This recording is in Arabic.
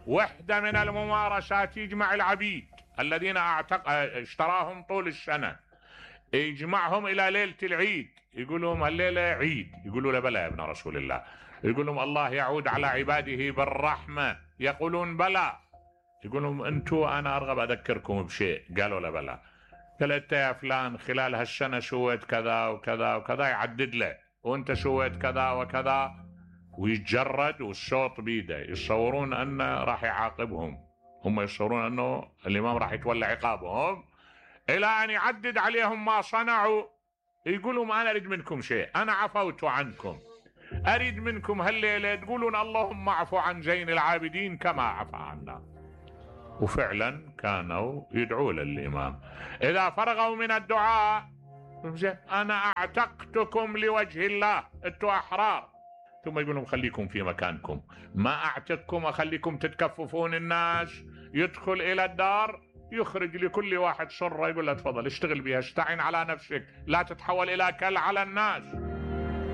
وحدة من الممارسات يجمع العبيد الذين اشتراهم طول السنة، يجمعهم إلى ليلة العيد، يقول لهم الليلة عيد، يقولوا له بلى يا ابن رسول الله، يقول لهم الله يعود على عباده بالرحمة، يقولون بلى، يقول لهم أنتوا أنا أرغب أذكركم بشيء، قالوا له بلى، قال أنت يا فلان خلال هالسنة سويت كذا وكذا وكذا، يعدد له، وأنت سويت كذا وكذا، ويتجرد والصوت بيده، يتصورون أنه راح يعاقبهم، هم يتصورون أنه الإمام راح يتولى عقابهم، إلى أن يعدد عليهم ما صنعوا، يقولوا ما أنا أريد منكم شيء، أنا عفوت عنكم، أريد منكم هالليلة تقولون اللهم اعفو عن زين العابدين كما عفى عنا. وفعلا كانوا يدعوا للإمام إذا فرغوا من الدعاء، أنا أعتقتكم لوجه الله، أنتوا أحرار، ثم يقولون خليكم في مكانكم، ما أعتقكم أخليكم تتكففون الناس، يدخل إلى الدار يخرج لكل واحد صرة يقول له تفضل اشتغل بها، استعن على نفسك، لا تتحول إلى كل على الناس.